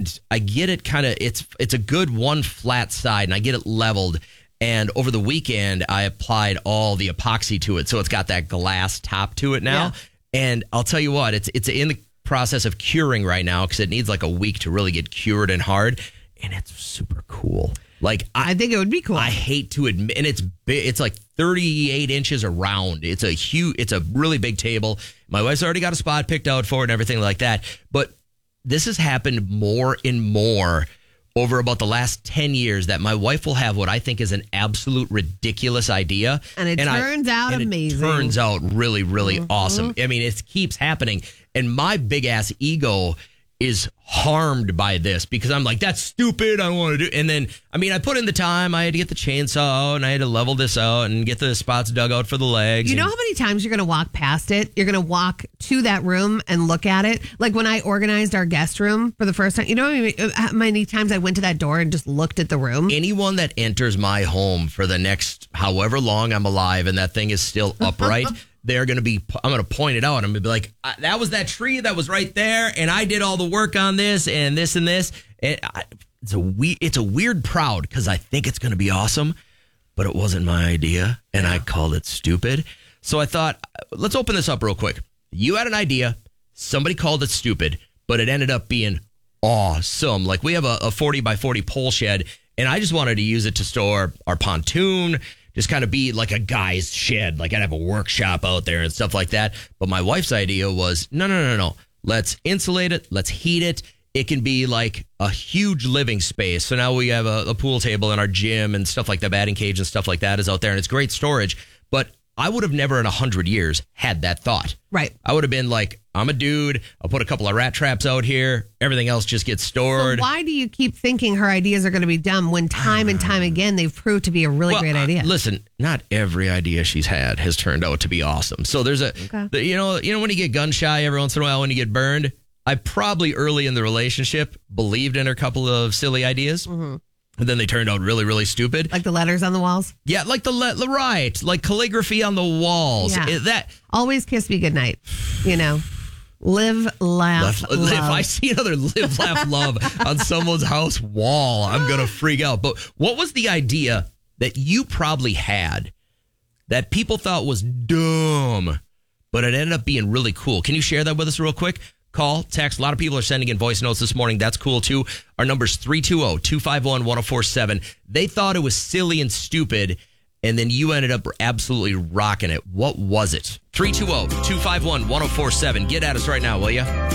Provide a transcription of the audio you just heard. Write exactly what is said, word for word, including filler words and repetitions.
and I get it kind of, it's it's a good one flat side, and I get it leveled. And over the weekend, I applied all the epoxy to it, so it's got that glass top to it now. Yeah. And I'll tell you what, it's it's in the process of curing right now because it needs like a week to really get cured and hard, and it's super cool. Like I, I think it would be cool. I hate to admit, and it's big. It's like thirty-eight inches around. It's a huge. It's a really big table. My wife's already got a spot picked out for it and everything like that. But this has happened more and more over about the last ten years that my wife will have what I think is an absolute ridiculous idea, and it and turns I, out and amazing. It turns out really, really mm-hmm. awesome. I mean, it keeps happening, and my big ass ego is harmed by this because I'm like, that's stupid. I want to do. And then, I mean, I put in the time. I had to get the chainsaw out and I had to level this out and get the spots dug out for the legs. You know and, how many times you're going to walk past it? You're going to walk to that room and look at it. Like when I organized our guest room for the first time, you know how many times I went to that door and just looked at the room? Anyone that enters my home for the next however long I'm alive and that thing is still upright, they're going to be, I'm going to point it out. I'm going to be like, that was that tree that was right there. And I did all the work on this and this and this. And I, it's a we, it's a weird proud because I think it's going to be awesome, but it wasn't my idea. And yeah. I called it stupid. So I thought, let's open this up real quick. You had an idea. Somebody called it stupid, but it ended up being awesome. Like we have a, a forty by forty pole shed and I just wanted to use it to store our pontoon, just kind of be like a guy's shed. Like I'd have a workshop out there and stuff like that. But my wife's idea was, no, no, no, no. Let's insulate it. Let's heat it. It can be like a huge living space. So now we have a, a pool table in our gym and stuff like that. Batting cage and stuff like that is out there. And it's great storage. But I would have never in a hundred years had that thought. Right. I would have been like, I'm a dude. I'll put a couple of rat traps out here. Everything else just gets stored. So why do you keep thinking her ideas are going to be dumb when time and time again they've proved to be a really well, great idea? Uh, listen, not every idea she's had has turned out to be awesome. So there's a, okay. the, you know, you know when you get gun shy every once in a while when you get burned. I probably early in the relationship believed in her couple of silly ideas. Mm-hmm. And then they turned out really, really stupid. Like the letters on the walls? Yeah, like the, le- the right, like calligraphy on the walls. Yeah. It, that always kiss me goodnight, you know. Live, laugh, Left, love. If I see another live, laugh, love on someone's house wall, I'm going to freak out. But what was the idea that you probably had that people thought was dumb, but it ended up being really cool? Can you share that with us real quick? Call, text. A lot of people are sending in voice notes this morning. That's cool, too. Our number's three two zero, two five one, one zero four seven. They thought it was silly and stupid, and then you ended up absolutely rocking it. What was it? three two zero, two five one, one zero four seven. Get at us right now, will you?